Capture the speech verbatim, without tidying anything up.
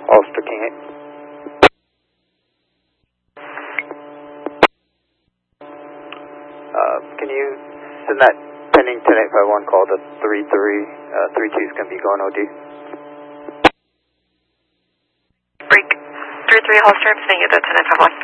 Ulster King eight. Uh, can you send that pending ten eight five one call to three three, uh, three two is going to be going O D. Break. three three Holster, I'm sending you the ten eight five one.